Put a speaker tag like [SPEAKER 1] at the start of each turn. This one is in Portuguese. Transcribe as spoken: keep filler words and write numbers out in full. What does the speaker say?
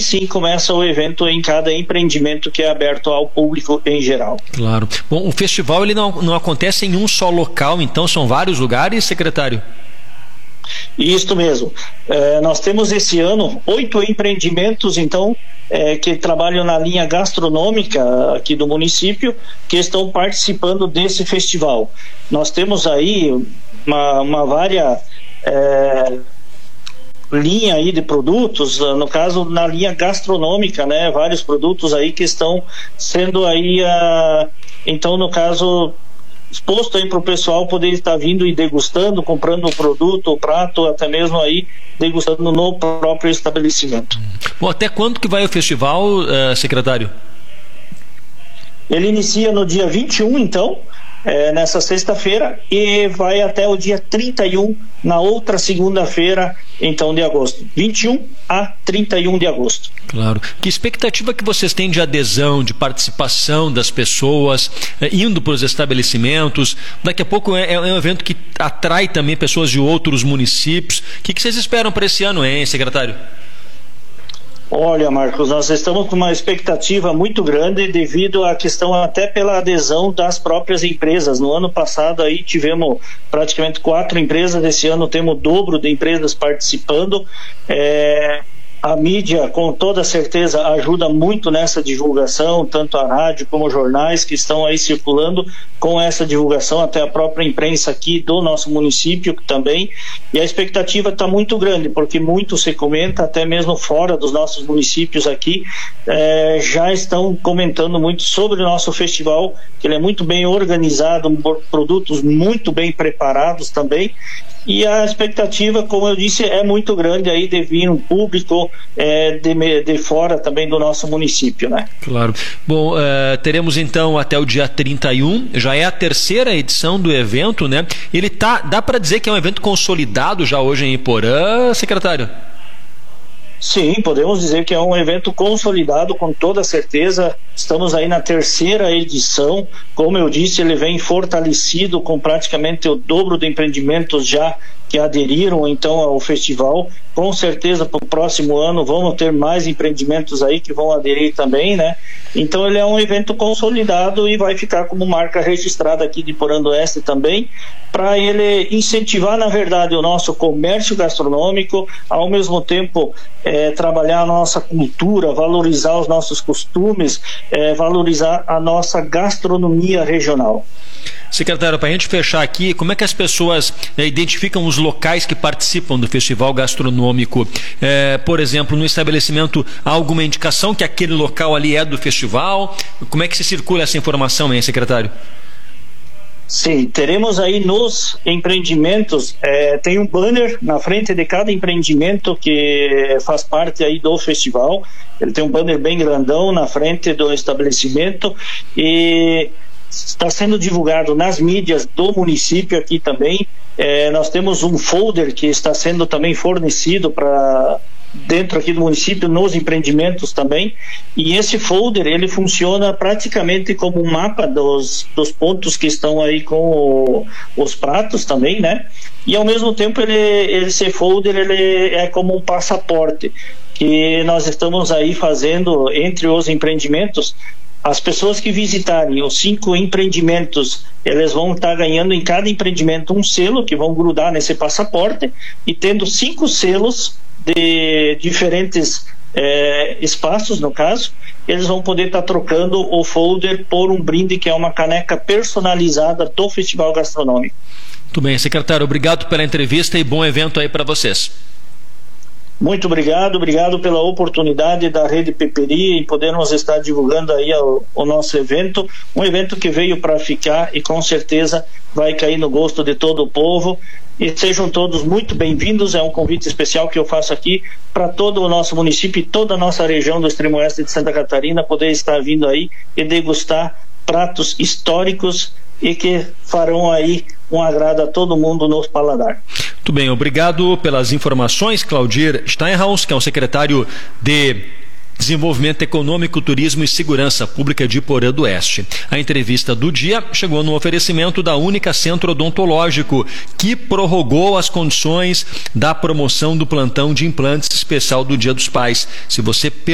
[SPEAKER 1] sim começa o evento em cada empreendimento que é aberto ao público em geral.
[SPEAKER 2] Claro. Bom, o festival ele não, não acontece em um só local, então são vários lugares, secretário?
[SPEAKER 1] Isso mesmo. É, nós temos esse ano oito empreendimentos, então, é, que trabalham na linha gastronômica aqui do município, que estão participando desse festival. Nós temos aí uma, uma vária é, linha aí de produtos, no caso na linha gastronômica, né? Vários produtos aí que estão sendo aí, a, então no caso exposto aí para o pessoal poder estar vindo e degustando, comprando o produto, o prato, até mesmo aí degustando no próprio estabelecimento.
[SPEAKER 2] Bom, até quando que vai o festival, uh, secretário?
[SPEAKER 1] Ele inicia no dia vinte e um, então, é, nessa sexta-feira, e vai até o dia trinta e um, na outra segunda-feira, então, de agosto. vinte e um a trinta e um de agosto.
[SPEAKER 2] Claro. Que expectativa que vocês têm de adesão, de participação das pessoas, eh, indo para os estabelecimentos? Daqui a pouco é, é um evento que atrai também pessoas de outros municípios. O que, que vocês esperam para esse ano, hein, secretário?
[SPEAKER 1] Olha, Marcos, nós estamos com uma expectativa muito grande devido à questão até pela adesão das próprias empresas. No ano passado aí tivemos praticamente quatro empresas, esse ano temos o dobro de empresas participando. É... A mídia, com toda certeza, ajuda muito nessa divulgação, tanto a rádio como os jornais que estão aí circulando com essa divulgação, até a própria imprensa aqui do nosso município também. E a expectativa está muito grande, porque muito se comenta, até mesmo fora dos nossos municípios aqui, eh, já estão comentando muito sobre o nosso festival, que ele é muito bem organizado, produtos muito bem preparados também. E a expectativa, como eu disse, é muito grande aí de vir um público é, de, de fora também do nosso município, né?
[SPEAKER 2] Claro. Bom, uh, teremos então até o dia trinta e um, já é a terceira edição do evento, né? Ele tá, dá para dizer que é um evento consolidado já hoje em Iporã, secretário?
[SPEAKER 1] Sim, podemos dizer que é um evento consolidado com toda certeza. Estamos aí na terceira edição. Como eu disse, ele vem fortalecido com praticamente o dobro de empreendimentos já que aderiram então ao festival. Com certeza para o próximo ano vamos ter mais empreendimentos aí que vão aderir também, né? Então ele é um evento consolidado e vai ficar como marca registrada aqui de Iporã do Oeste também, para ele incentivar na verdade o nosso comércio gastronômico, ao mesmo tempo é, trabalhar a nossa cultura, valorizar os nossos costumes, é, valorizar a nossa gastronomia regional.
[SPEAKER 2] Secretário, para a gente fechar aqui, como é que as pessoas né, identificam os locais que participam do festival gastronômico? É, por exemplo, no estabelecimento, há alguma indicação que aquele local ali é do festival? Como é que se circula essa informação, hein, secretário?
[SPEAKER 1] Sim, teremos aí nos empreendimentos, é, tem um banner na frente de cada empreendimento que faz parte aí do festival. Ele tem um banner bem grandão na frente do estabelecimento e está sendo divulgado nas mídias do município aqui também. É, nós temos um folder que está sendo também fornecido para dentro aqui do município, nos empreendimentos também, e esse folder ele funciona praticamente como um mapa dos, dos pontos que estão aí com o, os pratos também, né? E ao mesmo tempo ele, esse folder ele é como um passaporte que nós estamos aí fazendo entre os empreendimentos. As pessoas que visitarem os cinco empreendimentos, eles vão estar ganhando em cada empreendimento um selo que vão grudar nesse passaporte, e tendo cinco selos de diferentes é, espaços, no caso, eles vão poder estar trocando o folder por um brinde que é uma caneca personalizada do Festival Gastronômico.
[SPEAKER 2] Muito bem, secretário, obrigado pela entrevista e bom evento aí para vocês.
[SPEAKER 1] Muito obrigado, obrigado pela oportunidade da Rede Peperi em podermos estar divulgando aí o, o nosso evento, um evento que veio para ficar e com certeza vai cair no gosto de todo o povo, e sejam todos muito bem-vindos. É um convite especial que eu faço aqui para todo o nosso município e toda a nossa região do extremo oeste de Santa Catarina poder estar vindo aí e degustar pratos históricos e que farão aí um agrado a todo mundo no paladar.
[SPEAKER 2] Muito bem, obrigado pelas informações, Claudir Steinhaus, que é o secretário de Desenvolvimento Econômico, Turismo e Segurança Pública de Iporã do Oeste. A entrevista do dia chegou no oferecimento da Única Centro Odontológico, que prorrogou as condições da promoção do plantão de implantes especial do Dia dos Pais. Se você